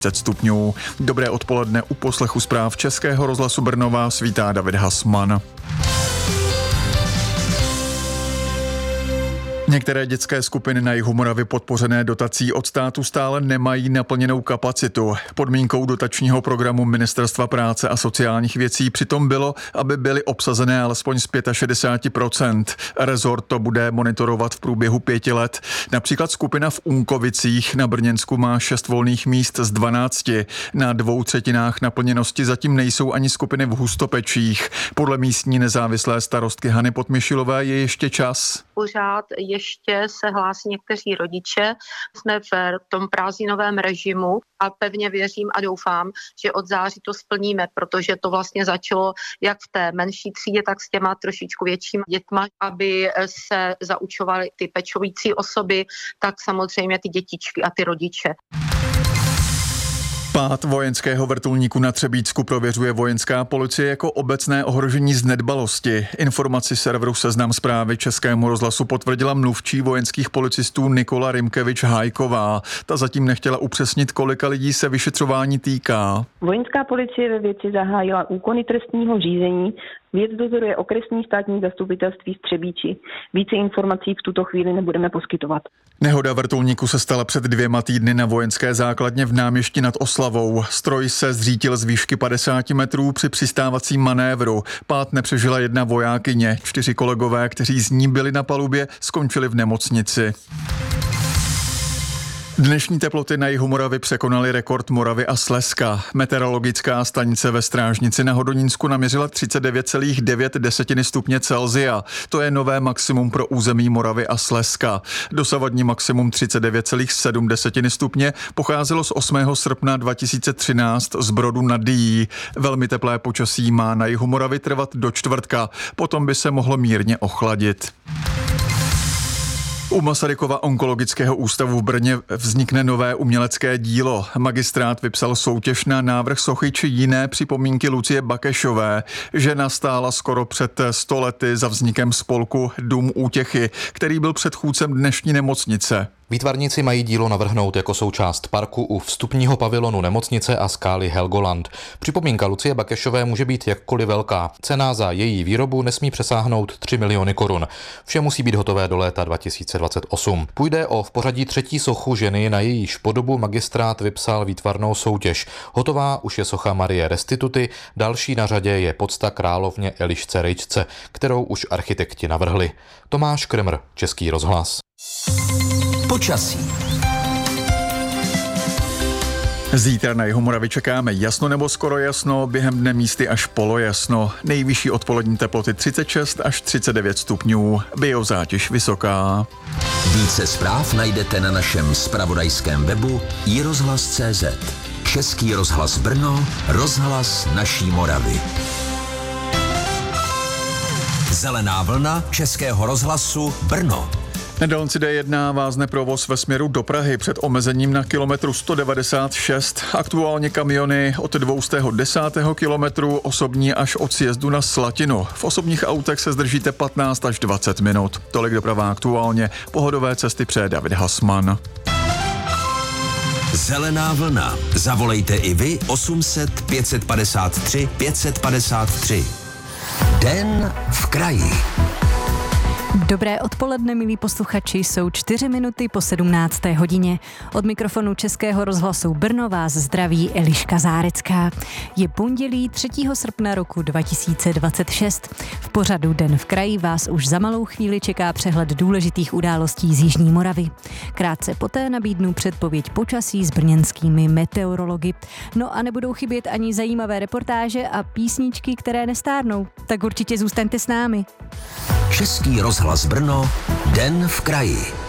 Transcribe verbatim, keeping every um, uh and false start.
stupňů. Dobré odpoledne, u poslechu zpráv Českého rozhlasu Brno vás vítá David Hasman. Některé dětské skupiny na jihu Moravy podpořené dotací od státu stále nemají naplněnou kapacitu. Podmínkou dotačního programu Ministerstva práce a sociálních věcí přitom bylo, aby byly obsazené alespoň z šedesát pět procent. Rezort to bude monitorovat v průběhu pěti let. Například skupina v Unkovicích na Brněnsku má šest volných míst z dvanácti. Na dvou třetinách naplněnosti zatím nejsou ani skupiny v Hustopečích. Podle místní nezávislé starostky Hany Podmišilové je ještě čas. Pořád ještě se hlásí někteří rodiče. Jsme v tom prázdninovém režimu a pevně věřím a doufám, že od září to splníme, protože to vlastně začalo jak v té menší třídě, tak s těma trošičku většíma dětma, aby se zaučovaly ty pečující osoby, tak samozřejmě ty dětičky a ty rodiče. Pád vojenského vrtulníku na Třebíčsku prověřuje vojenská policie jako obecné ohrožení z nedbalosti. Informaci serveru Seznam Zprávy Českému rozhlasu potvrdila mluvčí vojenských policistů Nikola Rimkevič-Hájková. Ta zatím nechtěla upřesnit, kolika lidí se vyšetřování týká. Vojenská policie ve věci zahájila úkony trestního řízení. Věc dozoruje okresní státní zastupitelství v Třebíči. Více informací v tuto chvíli nebudeme poskytovat. Nehoda vrtulníku se stala před dvěma týdny na vojenské základně v Náměšti nad Oslavou. Stroj se zřítil z výšky padesát metrů při přistávacím manévru. Pád nepřežila jedna vojákyně. Čtyři kolegové, kteří z ní byli na palubě, skončili v nemocnici. Dnešní teploty na jihu Moravy překonaly rekord Moravy a Slezska. Meteorologická stanice ve Strážnici na Hodonínsku naměřila třicet devět celá devět stupně Celsia. To je nové maximum pro území Moravy a Slezska. Dosavadní maximum třicet devět celá sedm stupně pocházelo z osmého srpna dva tisíce třináct z Brodu nad Dyjí. Velmi teplé počasí má na jihu Moravy trvat do čtvrtka, potom by se mohlo mírně ochladit. U Masarykova onkologického ústavu v Brně vznikne nové umělecké dílo. Magistrát vypsal soutěž na návrh sochy či jiné připomínky Lucie Bakešové. Žena stála skoro před sto lety za vznikem spolku Dům útěchy, který byl předchůdcem dnešní nemocnice. Výtvarníci mají dílo navrhnout jako součást parku u vstupního pavilonu nemocnice a skály Helgoland. Připomínka Lucie Bakešové může být jakkoliv velká. Cena za její výrobu nesmí přesáhnout tři miliony korun. Vše musí být hotové do léta dva tisíce dvacet osm. Půjde o v pořadí třetí sochu ženy, na jejíž podobu magistrát vypsal výtvarnou soutěž. Hotová už je socha Marie Restituty, další na řadě je pocta královně Elišce Rejčce, kterou už architekti navrhli. Tomáš Kremr, Český rozhlas. Počasí. Zítra na jihu Moravy čekáme jasno nebo skoro jasno, během dne místy až polojasno. Nejvyšší odpolední teploty třicet šest až třicet devět stupňů, biozátěž vysoká. Více zpráv najdete na našem zpravodajském webu i rozhlas tečka cé zet. Český rozhlas Brno, rozhlas naší Moravy. Zelená vlna Českého rozhlasu Brno. Na dálnici D jedna vázne provoz ve směru do Prahy před omezením na kilometru sto devadesát šest. Aktuálně kamiony od dvěstého desátého kilometru, osobní až od sjezdu na Slatinu. V osobních autech se zdržíte patnáct až dvacet minut. Tolik doprava aktuálně. Pohodové cesty přeje David Hasman. Zelená vlna. Zavolejte i vy osm set pět padesát tři pět padesát tři. Den v kraji. Dobré odpoledne, milí posluchači, jsou čtyři minuty po sedmnácté hodině. Od mikrofonu Českého rozhlasu Brno vás zdraví Eliška Zárecká. Je pondělí třetího srpna roku dva tisíce dvacet šest. V pořadu Den v kraji vás už za malou chvíli čeká přehled důležitých událostí z jižní Moravy. Krátce poté nabídnu předpověď počasí s brněnskými meteorology. No a nebudou chybět ani zajímavé reportáže a písničky, které nestárnou. Tak určitě zůstaňte s námi. Český rozhlas Brno, Den v kraji.